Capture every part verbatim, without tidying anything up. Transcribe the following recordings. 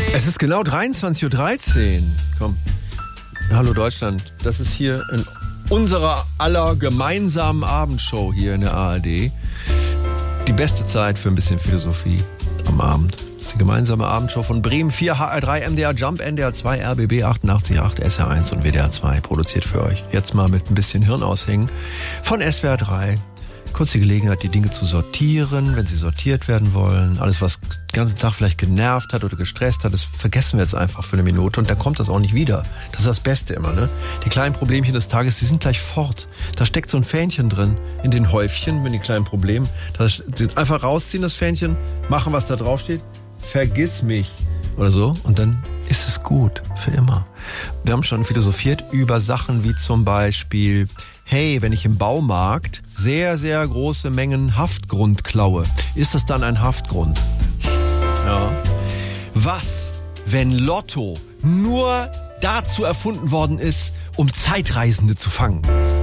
Es ist genau dreiundzwanzig Uhr dreizehn. Komm. Hallo Deutschland. Das ist hier in unserer aller gemeinsamen Abendshow hier in der A R D. Die beste Zeit für ein bisschen Philosophie am Abend. Das ist die gemeinsame Abendshow von Bremen vier, H R drei, M D R Jump, N D R zwei, R B B achtundachtzig Komma acht, S R eins und W D R zwei. Produziert für euch. Jetzt mal mit ein bisschen Hirn aushängen von S W R drei. Kurz die Gelegenheit, die Dinge zu sortieren, wenn sie sortiert werden wollen. Alles, was den ganzen Tag vielleicht genervt hat oder gestresst hat, das vergessen wir jetzt einfach für eine Minute und dann kommt das auch nicht wieder. Das ist das Beste immer, ne? Die kleinen Problemchen des Tages, die sind gleich fort. Da steckt so ein Fähnchen drin in den Häufchen mit den kleinen Problemen. Das einfach rausziehen, das Fähnchen, machen, was da drauf steht. Vergiss mich oder so und dann ist es gut für immer. Wir haben schon philosophiert über Sachen wie zum Beispiel, hey, wenn ich im Baumarkt sehr, sehr große Mengen Haftgrund klaue, ist das dann ein Haftgrund? Ja. Was, wenn Lotto nur dazu erfunden worden ist, um Zeitreisende zu fangen?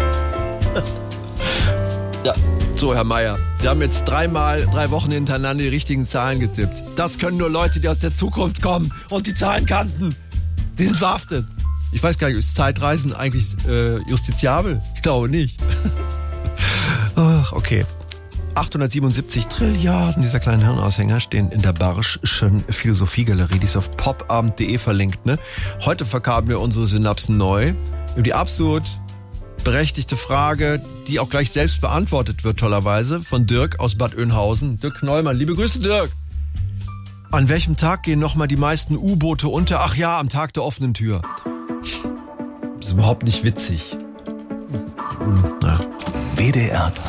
Ja, so Herr Meier, Sie haben jetzt dreimal, drei Wochen hintereinander die richtigen Zahlen getippt. Das können nur Leute, die aus der Zukunft kommen und die Zahlen kannten. Die sind verhaftet. Ich weiß gar nicht, ist Zeitreisen eigentlich äh, justiziabel? Ich glaube nicht. Ach, okay. achthundertsiebenundsiebzig Trilliarden dieser kleinen Hirnaushänger stehen in der Barsch'schen Philosophiegalerie, die ist auf popabend punkt de verlinkt. Ne? Heute verkabeln wir unsere Synapsen neu über die absolut berechtigte Frage, die auch gleich selbst beantwortet wird, tollerweise, von Dirk aus Bad Oeynhausen. Dirk Knollmann, liebe Grüße, Dirk. An welchem Tag gehen nochmal die meisten U-Boote unter? Ach ja, am Tag der offenen Tür. Das ist überhaupt nicht witzig. Hm, na. W D R